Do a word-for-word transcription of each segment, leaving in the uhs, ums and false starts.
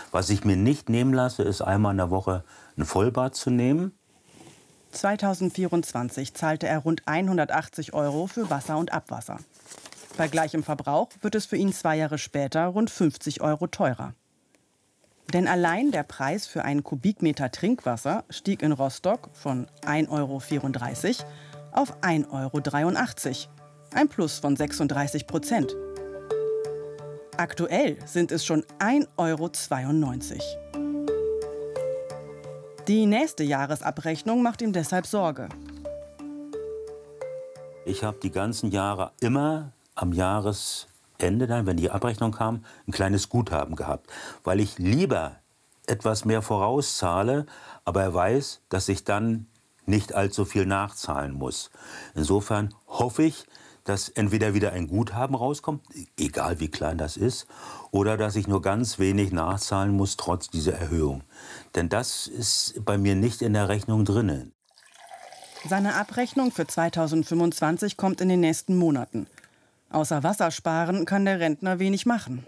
Was ich mir nicht nehmen lasse, ist einmal in der Woche ein Vollbad zu nehmen. zweitausendvierundzwanzig zahlte er rund hundertachtzig Euro für Wasser und Abwasser. Bei gleichem Verbrauch wird es für ihn zwei Jahre später rund fünfzig Euro teurer. Denn allein der Preis für einen Kubikmeter Trinkwasser stieg in Rostock von ein Euro vierunddreißig auf ein Euro dreiundachtzig. Ein Plus von sechsunddreißig Prozent. Aktuell sind es schon ein Euro zweiundneunzig. Die nächste Jahresabrechnung macht ihm deshalb Sorge. Ich habe die ganzen Jahre immer am Jahresende, dann, wenn die Abrechnung kam, ein kleines Guthaben gehabt. Weil ich lieber etwas mehr vorauszahle, aber er weiß, dass ich dann nicht allzu viel nachzahlen muss. Insofern hoffe ich, dass entweder wieder ein Guthaben rauskommt, egal wie klein das ist, oder dass ich nur ganz wenig nachzahlen muss, trotz dieser Erhöhung. Denn das ist bei mir nicht in der Rechnung drin. Seine Abrechnung für zweitausendfünfundzwanzig kommt in den nächsten Monaten. Außer Wassersparen kann der Rentner wenig machen.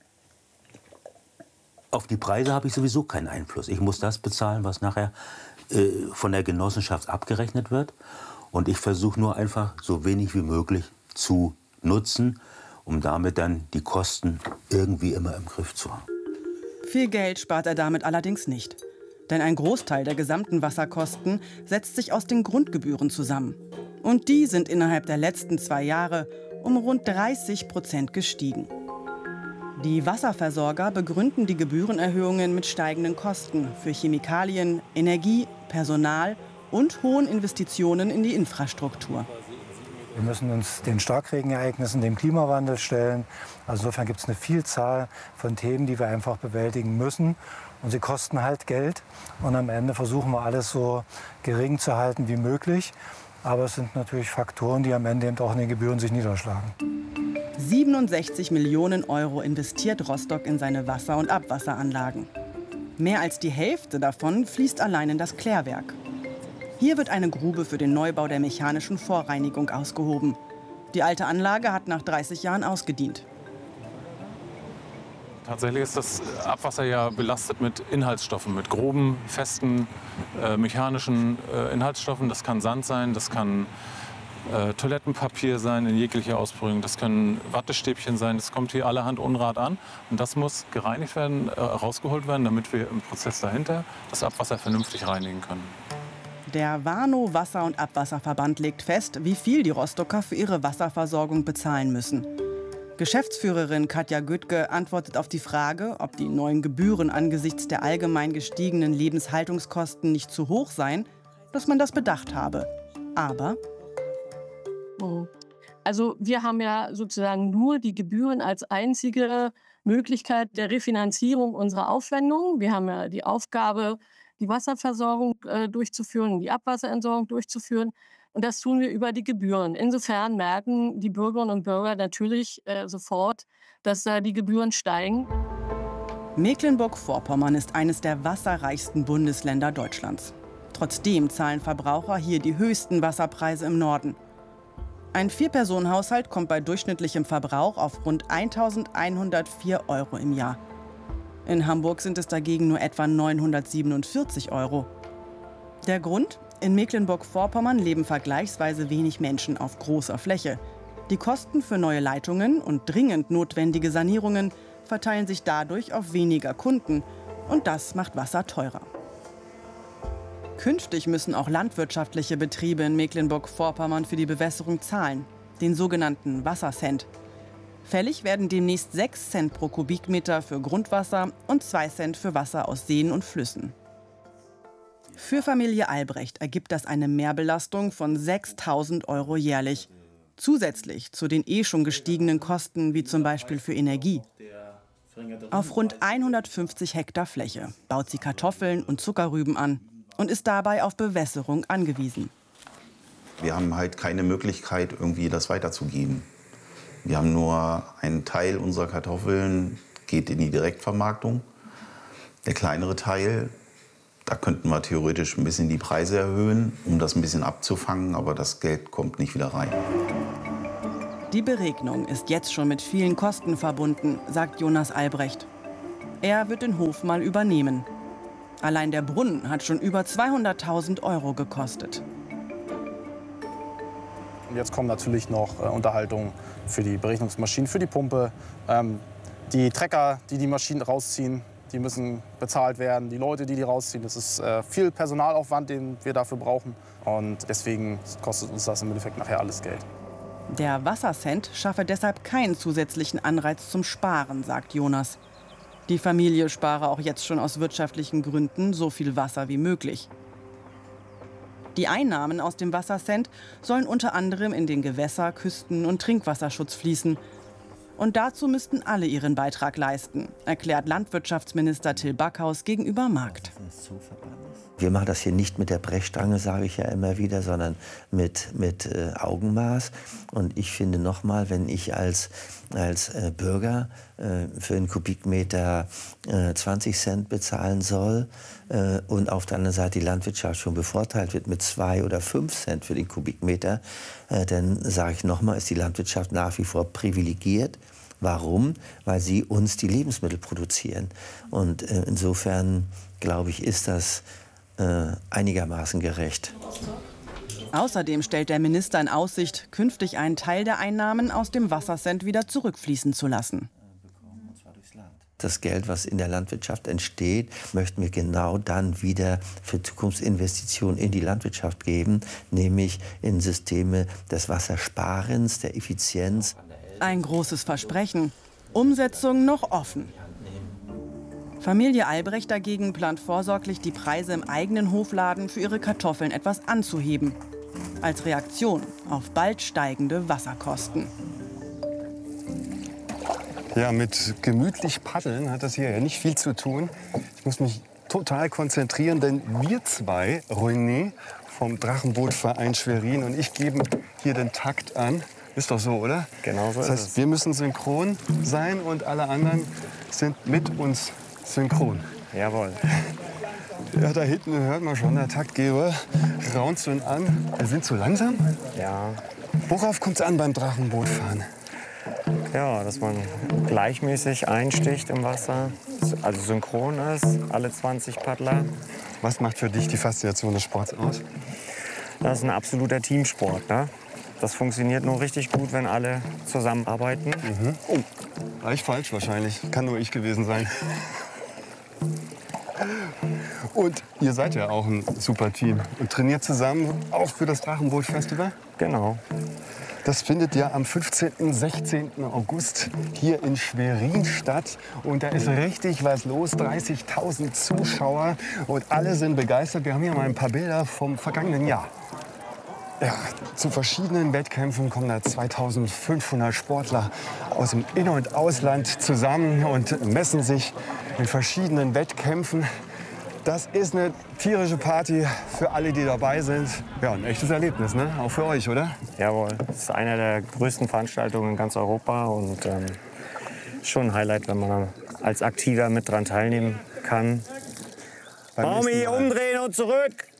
Auf die Preise habe ich sowieso keinen Einfluss. Ich muss das bezahlen, was nachher äh, von der Genossenschaft abgerechnet wird. Und ich versuche nur einfach so wenig wie möglich zu nutzen, um damit dann die Kosten irgendwie immer im Griff zu haben. Viel Geld spart er damit allerdings nicht. Denn ein Großteil der gesamten Wasserkosten setzt sich aus den Grundgebühren zusammen. Und die sind innerhalb der letzten zwei Jahre um rund dreißig Prozent gestiegen. Die Wasserversorger begründen die Gebührenerhöhungen mit steigenden Kosten für Chemikalien, Energie, Personal und hohen Investitionen in die Infrastruktur. Wir müssen uns den Starkregenereignissen, dem Klimawandel stellen. Also insofern gibt es eine Vielzahl von Themen, die wir einfach bewältigen müssen. Und sie kosten halt Geld. Und am Ende versuchen wir alles so gering zu halten wie möglich. Aber es sind natürlich Faktoren, die am Ende eben auch in den Gebühren sich niederschlagen. siebenundsechzig Millionen Euro investiert Rostock in seine Wasser- und Abwasseranlagen. Mehr als die Hälfte davon fließt allein in das Klärwerk. Hier wird eine Grube für den Neubau der mechanischen Vorreinigung ausgehoben. Die alte Anlage hat nach dreißig Jahren ausgedient. Tatsächlich ist das Abwasser ja belastet mit Inhaltsstoffen, mit groben, festen, äh, mechanischen äh, Inhaltsstoffen. Das kann Sand sein, das kann äh, Toilettenpapier sein in jeglicher Ausprägung, das können Wattestäbchen sein. Das kommt hier allerhand Unrat an. Und das muss gereinigt werden, äh, rausgeholt werden, damit wir im Prozess dahinter das Abwasser vernünftig reinigen können. Der Warnow Wasser- und Abwasserverband legt fest, wie viel die Rostocker für ihre Wasserversorgung bezahlen müssen. Geschäftsführerin Katja Güttke antwortet auf die Frage, ob die neuen Gebühren angesichts der allgemein gestiegenen Lebenshaltungskosten nicht zu hoch seien, dass man das bedacht habe. Aber also wir haben ja sozusagen nur die Gebühren als einzige Möglichkeit der Refinanzierung unserer Aufwendungen. Wir haben ja die Aufgabe, die Wasserversorgung äh, durchzuführen, die Abwasserentsorgung durchzuführen. Und das tun wir über die Gebühren. Insofern merken die Bürgerinnen und Bürger natürlich äh, sofort, dass äh, die Gebühren steigen. Mecklenburg-Vorpommern ist eines der wasserreichsten Bundesländer Deutschlands. Trotzdem zahlen Verbraucher hier die höchsten Wasserpreise im Norden. Ein Vier-Personen-Haushalt kommt bei durchschnittlichem Verbrauch auf rund eintausendeinhundertvier Euro im Jahr. In Hamburg sind es dagegen nur etwa neunhundertsiebenundvierzig Euro. Der Grund? In Mecklenburg-Vorpommern leben vergleichsweise wenig Menschen auf großer Fläche. Die Kosten für neue Leitungen und dringend notwendige Sanierungen verteilen sich dadurch auf weniger Kunden. Und das macht Wasser teurer. Künftig müssen auch landwirtschaftliche Betriebe in Mecklenburg-Vorpommern für die Bewässerung zahlen, den sogenannten Wassercent. Fällig werden demnächst sechs Cent pro Kubikmeter für Grundwasser und zwei Cent für Wasser aus Seen und Flüssen. Für Familie Albrecht ergibt das eine Mehrbelastung von sechstausend Euro jährlich. Zusätzlich zu den eh schon gestiegenen Kosten, wie zum Beispiel für Energie. Auf rund hundertfünfzig Hektar Fläche baut sie Kartoffeln und Zuckerrüben an und ist dabei auf Bewässerung angewiesen. Wir haben halt keine Möglichkeit, irgendwie das weiterzugeben. Wir haben nur einen Teil unserer Kartoffeln, geht in die Direktvermarktung. Der kleinere Teil, da könnten wir theoretisch ein bisschen die Preise erhöhen, um das ein bisschen abzufangen, aber das Geld kommt nicht wieder rein. Die Beregnung ist jetzt schon mit vielen Kosten verbunden, sagt Jonas Albrecht. Er wird den Hof mal übernehmen. Allein der Brunnen hat schon über zweihunderttausend Euro gekostet. Jetzt kommen natürlich noch äh, Unterhaltungen für die Berechnungsmaschinen, für die Pumpe. Ähm, die Trecker, die die Maschinen rausziehen, die müssen bezahlt werden. Die Leute, die die rausziehen, das ist äh, viel Personalaufwand, den wir dafür brauchen. Und deswegen kostet uns das im Endeffekt nachher alles Geld. Der Wassercent schaffe deshalb keinen zusätzlichen Anreiz zum Sparen, sagt Jonas. Die Familie spare auch jetzt schon aus wirtschaftlichen Gründen so viel Wasser wie möglich. Die Einnahmen aus dem Wassercent sollen unter anderem in den Gewässer-, Küsten- und Trinkwasserschutz fließen. Und dazu müssten alle ihren Beitrag leisten, erklärt Landwirtschaftsminister Till Backhaus gegenüber Markt. Wir machen das hier nicht mit der Brechstange, sage ich ja immer wieder, sondern mit, mit äh, Augenmaß. Und ich finde nochmal, wenn ich als, als äh, Bürger äh, für einen Kubikmeter äh, zwanzig Cent bezahlen soll äh, und auf der anderen Seite die Landwirtschaft schon bevorteilt wird mit zwei oder fünf Cent für den Kubikmeter, äh, dann sage ich nochmal, ist die Landwirtschaft nach wie vor privilegiert. Warum? Weil sie uns die Lebensmittel produzieren. Und äh, insofern, glaube ich, ist das äh, einigermaßen gerecht. Außerdem stellt der Minister in Aussicht, künftig einen Teil der Einnahmen aus dem Wassercent wieder zurückfließen zu lassen. Das Geld, was in der Landwirtschaft entsteht, möchten wir genau dann wieder für Zukunftsinvestitionen in die Landwirtschaft geben, nämlich in Systeme des Wassersparens, der Effizienz. Ein großes Versprechen. Umsetzung noch offen. Familie Albrecht dagegen plant vorsorglich, die Preise im eigenen Hofladen für ihre Kartoffeln etwas anzuheben. Als Reaktion auf bald steigende Wasserkosten. Ja, mit gemütlich paddeln hat das hier ja nicht viel zu tun. Ich muss mich total konzentrieren, denn wir zwei, René vom Drachenbootverein Schwerin und ich, geben hier den Takt an. Ist doch so, oder? Genau so das heißt, ist es. Wir müssen synchron sein und alle anderen sind mit uns synchron. Jawohl. Ja, da hinten hört man schon, der Taktgeber raunt so an. Wir sind zu langsam? Ja. Worauf kommt es an beim Drachenbootfahren? Ja, dass man gleichmäßig einsticht im Wasser, also synchron ist, alle zwanzig Paddler. Was macht für dich die Faszination des Sports aus? Das ist ein absoluter Teamsport, ne? Das funktioniert nur richtig gut, wenn alle zusammenarbeiten. Mhm. Oh, war ich falsch wahrscheinlich. Kann nur ich gewesen sein. Und ihr seid ja auch ein super Team und trainiert zusammen, auch für das Drachenboot-Festival? Genau. Das findet ja am fünfzehnten, sechzehnten August hier in Schwerin statt. Und da ist richtig was los, dreißigtausend Zuschauer und alle sind begeistert. Wir haben hier mal ein paar Bilder vom vergangenen Jahr. Ja, zu verschiedenen Wettkämpfen kommen da zweitausendfünfhundert Sportler aus dem In- und Ausland zusammen und messen sich in verschiedenen Wettkämpfen. Das ist eine tierische Party für alle, die dabei sind. Ja, ein echtes Erlebnis, ne? Auch für euch, oder? Jawohl, das ist eine der größten Veranstaltungen in ganz Europa und ähm, schon ein Highlight, wenn man als Aktiver mit dran teilnehmen kann. Baumi, umdrehen und zurück!